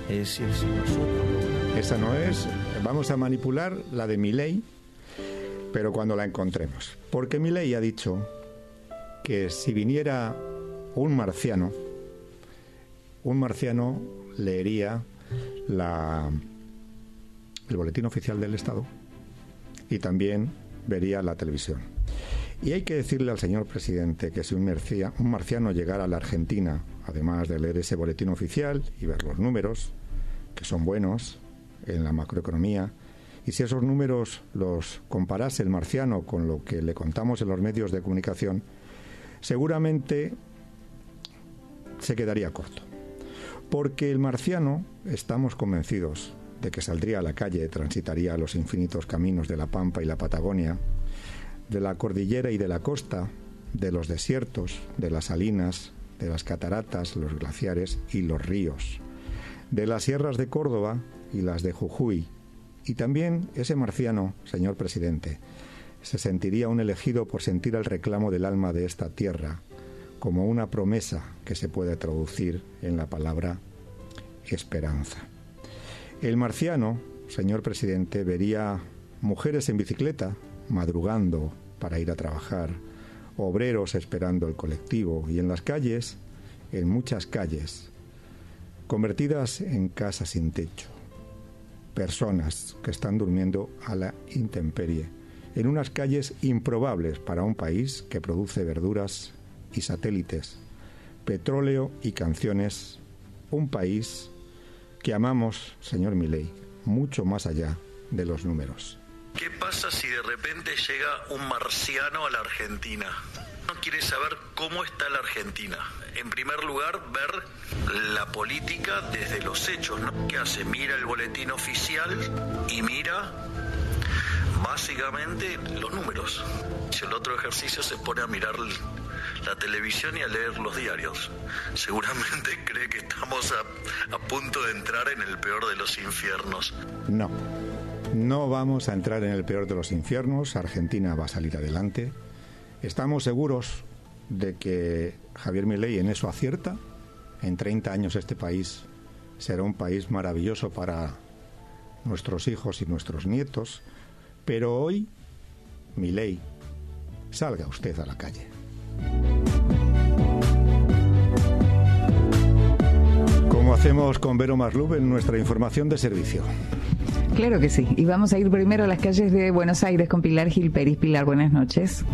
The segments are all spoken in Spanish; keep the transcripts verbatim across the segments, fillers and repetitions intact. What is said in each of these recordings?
es decir, si nosotros... Esa no es, vamos a manipular la de Milei, pero cuando la encontremos. Porque Milei ha dicho que si viniera un marciano, un marciano leería la, el boletín oficial del Estado y también vería la televisión. Y hay que decirle al señor presidente que si un, mercia, un marciano llegara a la Argentina, además de leer ese boletín oficial y ver los números, que son buenos en la macroeconomía, y si esos números los comparase el marciano con lo que le contamos en los medios de comunicación, seguramente se quedaría corto. Porque el marciano, estamos convencidos de que saldría a la calle, transitaría los infinitos caminos de la Pampa y la Patagonia, de la cordillera y de la costa, de los desiertos, de las salinas, de las cataratas, los glaciares y los ríos, de las sierras de Córdoba y las de Jujuy. Y también ese marciano, señor presidente, se sentiría un elegido por sentir el reclamo del alma de esta tierra, como una promesa que se puede traducir en la palabra esperanza. El marciano, señor presidente, vería mujeres en bicicleta madrugando para ir a trabajar, obreros esperando el colectivo y en las calles, en muchas calles, convertidas en casas sin techo, personas que están durmiendo a la intemperie, en unas calles improbables para un país que produce verduras y satélites, petróleo y canciones, un país que amamos, señor Milei, mucho más allá de los números. ¿Qué pasa si de repente llega un marciano a la Argentina? No quiere saber cómo está la Argentina. En primer lugar, ver la política desde los hechos, ¿no? ¿Qué hace? Mira el boletín oficial y mira básicamente los números. Si el otro ejercicio se pone a mirar la televisión y a leer los diarios, seguramente cree que estamos a, a punto de entrar en el peor de los infiernos. No. No vamos a entrar en el peor de los infiernos. Argentina va a salir adelante. Estamos seguros de que Javier Milei en eso acierta. En treinta años este país será un país maravilloso para nuestros hijos y nuestros nietos. Pero hoy, Milei, salga usted a la calle. Como hacemos con Vero Maslub en nuestra información de servicio. Claro que sí. Y vamos a ir primero a las calles de Buenos Aires con Pilar Gil Peris. Pilar, buenas noches.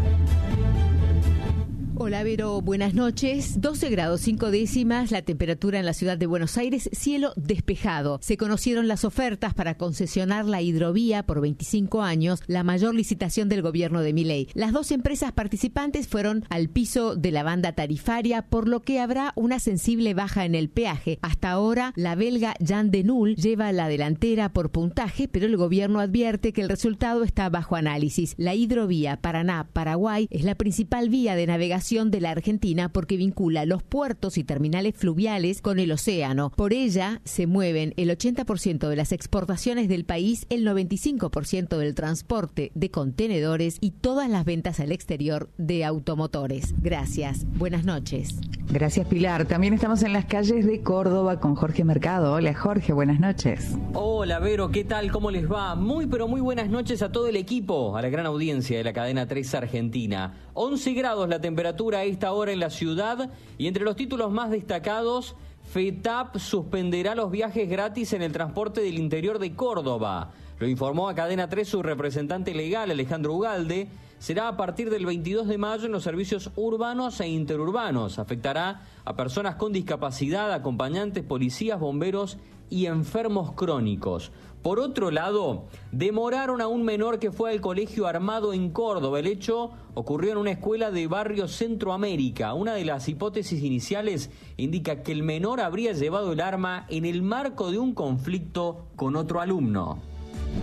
Hola Vero, buenas noches. doce grados cinco décimas la temperatura en la ciudad de Buenos Aires, cielo despejado. Se conocieron las ofertas para concesionar la hidrovía por veinticinco años, la mayor licitación del gobierno de Milei. Las dos empresas participantes fueron al piso de la banda tarifaria, por lo que habrá una sensible baja en el peaje. Hasta ahora, la belga Jan de Null lleva la delantera por puntaje, pero el gobierno advierte que el resultado está bajo análisis. La hidrovía Paraná-Paraguay es la principal vía de navegación de la Argentina porque vincula los puertos y terminales fluviales con el océano. Por ella se mueven el ochenta por ciento de las exportaciones del país, el noventa y cinco por ciento del transporte de contenedores y todas las ventas al exterior de automotores. Gracias. Buenas noches. Gracias, Pilar. También estamos en las calles de Córdoba con Jorge Mercado. Hola, Jorge. Buenas noches. Hola, Vero. ¿Qué tal? ¿Cómo les va? Muy, pero muy buenas noches a todo el equipo, a la gran audiencia de la cadena tres Argentina. once grados la temperatura a esta hora en la ciudad y entre los títulos más destacados, FETAP suspenderá los viajes gratis en el transporte del interior de Córdoba. Lo informó a Cadena tres su representante legal, Alejandro Ugalde. Será a partir del veintidós de mayo en los servicios urbanos e interurbanos. Afectará a personas con discapacidad, acompañantes, policías, bomberos y enfermos crónicos. Por otro lado, demoraron a un menor que fue al colegio armado en Córdoba. El hecho ocurrió en una escuela de Barrio Centroamérica. Una de las hipótesis iniciales indica que el menor habría llevado el arma en el marco de un conflicto con otro alumno.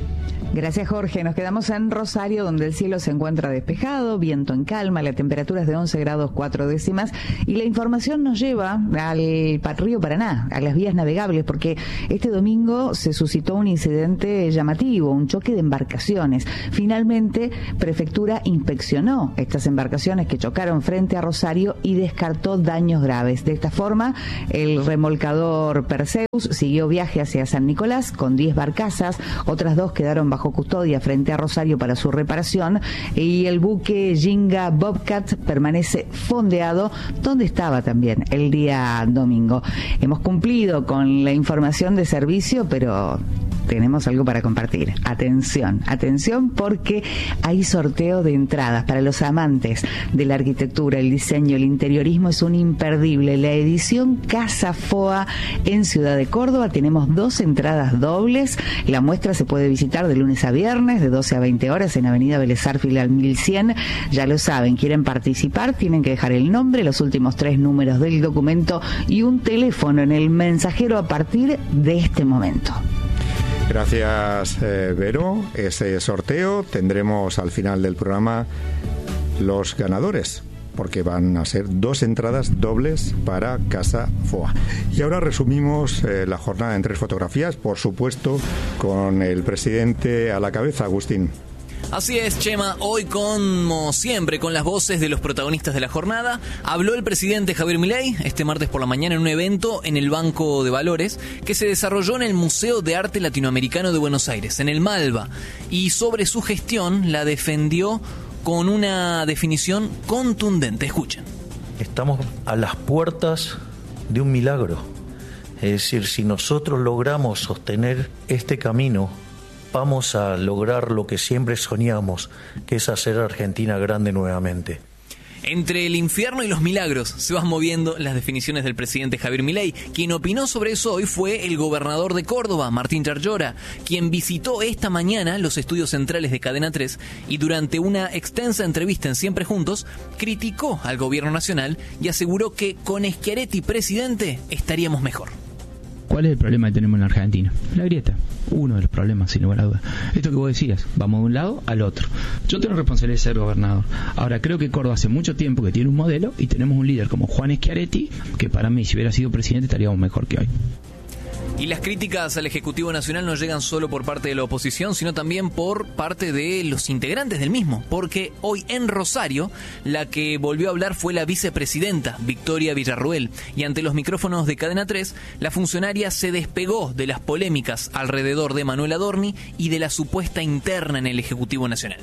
Gracias, Jorge. Nos quedamos en Rosario, donde el cielo se encuentra despejado, viento en calma, la temperatura es de once grados cuatro décimas y la información nos lleva al río Paraná, a las vías navegables, porque este domingo se suscitó un incidente llamativo, un choque de embarcaciones. Finalmente, Prefectura inspeccionó estas embarcaciones que chocaron frente a Rosario y descartó daños graves. De esta forma, el remolcador Perseus siguió viaje hacia San Nicolás con diez barcazas, otras dos quedaron bajo custodia frente a Rosario para su reparación y el buque Ginga Bobcat permanece fondeado donde estaba también el día domingo. Hemos cumplido con la información de servicio, pero tenemos algo para compartir. Atención, atención porque hay sorteo de entradas para los amantes de la arquitectura, el diseño, el interiorismo. Es un imperdible. La edición Casa Foa en Ciudad de Córdoba. Tenemos dos entradas dobles. La muestra se puede visitar de lunes a viernes, de doce a veinte horas en Avenida Vélez Arfiel al mil cien. Ya lo saben, quieren participar, tienen que dejar el nombre, los últimos tres números del documento y un teléfono en el mensajero a partir de este momento. Gracias, eh, Vero. Ese sorteo tendremos al final del programa los ganadores, porque van a ser dos entradas dobles para Casa Foa. Y ahora resumimos eh, la jornada en tres fotografías, por supuesto, con el presidente a la cabeza, Agustín. Así es, Chema, hoy como siempre con las voces de los protagonistas de la jornada, habló el presidente Javier Milei este martes por la mañana en un evento en el Banco de Valores que se desarrolló en el Museo de Arte Latinoamericano de Buenos Aires, en el Malva, y sobre su gestión la defendió con una definición contundente. Escuchen. Estamos a las puertas de un milagro, es decir, si nosotros logramos sostener este camino, vamos a lograr lo que siempre soñamos, que es hacer a Argentina grande nuevamente. Entre el infierno y los milagros se van moviendo las definiciones del presidente Javier Milei. Quien opinó sobre eso hoy fue el gobernador de Córdoba, Martín Yarlora, quien visitó esta mañana los estudios centrales de Cadena tres y durante una extensa entrevista en Siempre Juntos criticó al gobierno nacional y aseguró que con Schiaretti presidente estaríamos mejor. ¿Cuál es el problema que tenemos en la Argentina? La grieta. Uno de los problemas, sin lugar a dudas. Esto que vos decías, vamos de un lado al otro. Yo tengo responsabilidad de ser gobernador. Ahora, creo que Córdoba hace mucho tiempo que tiene un modelo y tenemos un líder como Juan Schiaretti, que para mí, si hubiera sido presidente, estaríamos mejor que hoy. Y las críticas al Ejecutivo Nacional no llegan solo por parte de la oposición, sino también por parte de los integrantes del mismo, porque hoy en Rosario la que volvió a hablar fue la vicepresidenta Victoria Villarruel, y ante los micrófonos de Cadena tres, la funcionaria se despegó de las polémicas alrededor de Manuel Adorni y de la supuesta interna en el Ejecutivo Nacional.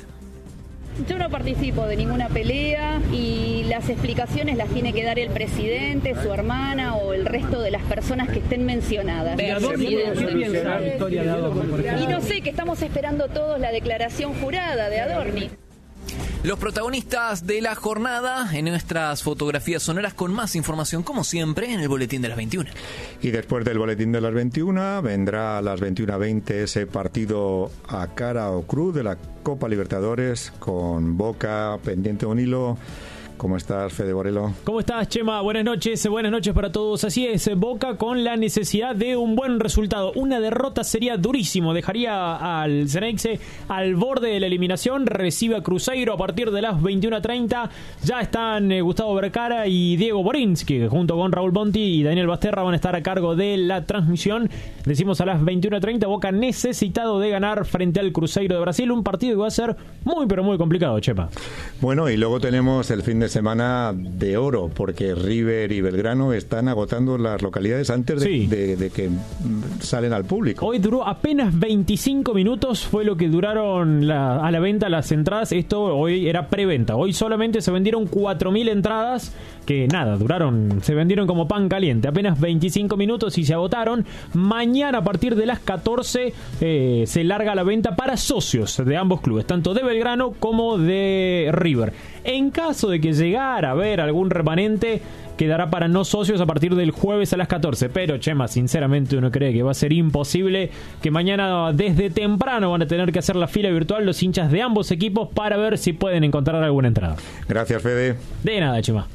Yo no participo de ninguna pelea y las explicaciones las tiene que dar el presidente, su hermana o el resto de las personas que estén mencionadas. ¿Qué piensa Victoria de Adorni? Y no sé, que estamos esperando todos la declaración jurada de Adorni. Los protagonistas de la jornada en nuestras fotografías sonoras con más información, como siempre, en el Boletín de las veintiuna. Y después del Boletín de las veintiuna vendrá a las veintiuna veinte ese partido a cara o cruz de la Copa Libertadores con Boca pendiente de un hilo. ¿Cómo estás, Fede Borelo? ¿Cómo estás, Chema? Buenas noches, buenas noches para todos. Así es, Boca con la necesidad de un buen resultado. Una derrota sería durísimo, dejaría al Ceneice al borde de la eliminación. Recibe a Cruzeiro a partir de las veintiuna treinta. Ya están eh, Gustavo Vergara y Diego Borinsky, que junto con Raúl Bonti y Daniel Basterra van a estar a cargo de la transmisión. Decimos a las veintiuna treinta, Boca necesitado de ganar frente al Cruzeiro de Brasil. Un partido que va a ser muy, pero muy complicado, Chema. Bueno, y luego tenemos el fin de semana de oro, porque River y Belgrano están agotando las localidades antes de, sí. de, de que salen al público. Hoy duró apenas veinticinco minutos, fue lo que duraron la, a la venta las entradas. Esto hoy era preventa. Hoy solamente se vendieron cuatro mil entradas, que nada, duraron, se vendieron como pan caliente. Apenas veinticinco minutos y se agotaron. Mañana a partir de las catorce eh, se larga la venta para socios de ambos clubes, tanto de Belgrano como de River. En caso de que llegara a haber algún remanente, quedará para no socios a partir del jueves a las catorce. Pero, Chema, sinceramente uno cree que va a ser imposible, que mañana desde temprano van a tener que hacer la fila virtual los hinchas de ambos equipos para ver si pueden encontrar alguna entrada. Gracias, Fede. De nada, Chema.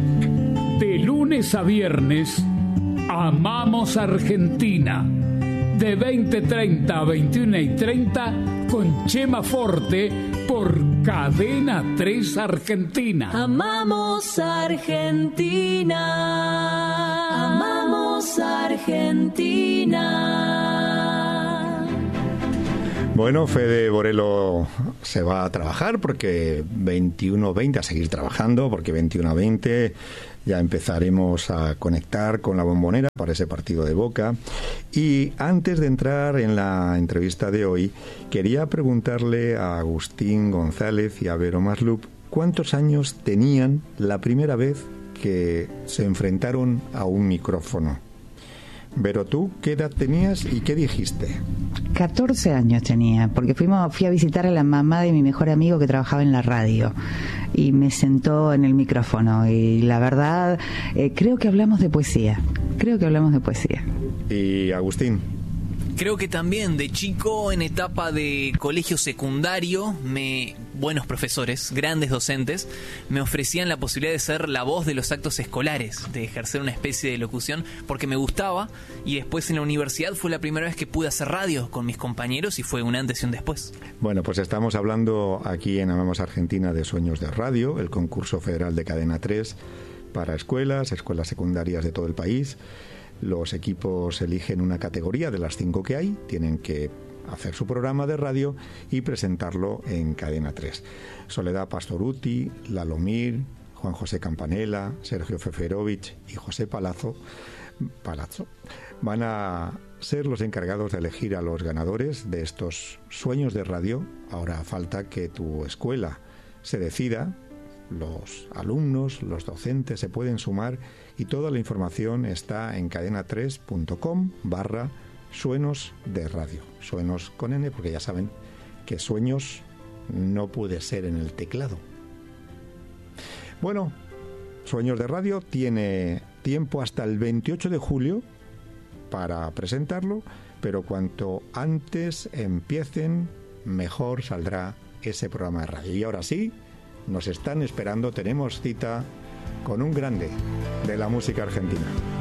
De lunes a viernes, amamos Argentina. de veinte treinta a veintiuno y treinta con Chema Forte por Cadena tres Argentina. Amamos Argentina, amamos Argentina. Bueno, Fede Borelo se va a trabajar porque veintiuno veinte, a seguir trabajando porque veintiuno veinte ya empezaremos a conectar con la Bombonera para ese partido de Boca. Y antes de entrar en la entrevista de hoy, quería preguntarle a Agustín González y a Vero Maslup cuántos años tenían la primera vez que se enfrentaron a un micrófono. Vero, ¿tú qué edad tenías y qué dijiste? catorce años tenía, porque fuimos, fui a visitar a la mamá de mi mejor amigo que trabajaba en la radio y me sentó en el micrófono y la verdad eh, creo que hablamos de poesía, creo que hablamos de poesía. ¿Y Agustín? Creo que también de chico, en etapa de colegio secundario, me buenos profesores, grandes docentes, me ofrecían la posibilidad de ser la voz de los actos escolares, de ejercer una especie de locución, porque me gustaba, y después en la universidad fue la primera vez que pude hacer radio con mis compañeros y fue un antes y un después. Bueno, pues estamos hablando aquí en Amamos Argentina de Sueños de Radio, el concurso federal de Cadena tres para escuelas, escuelas secundarias de todo el país. Los equipos eligen una categoría de las cinco que hay, tienen que hacer su programa de radio y presentarlo en Cadena tres. Soledad Pastoruti, Lalomir, Juan José Campanella, Sergio Feferovich y José Palazzo, Palazzo van a ser los encargados de elegir a los ganadores de estos Sueños de Radio. Ahora falta que tu escuela se decida. Los alumnos, los docentes se pueden sumar y toda la información está en cadena tres punto com barra suenos de radio. Suenos con N, porque ya saben que sueños no puede ser en el teclado. Bueno, Sueños de Radio tiene tiempo hasta el veintiocho de julio para presentarlo, pero cuanto antes empiecen, mejor saldrá ese programa de radio. Y ahora sí, nos están esperando, tenemos cita con un grande de la música argentina.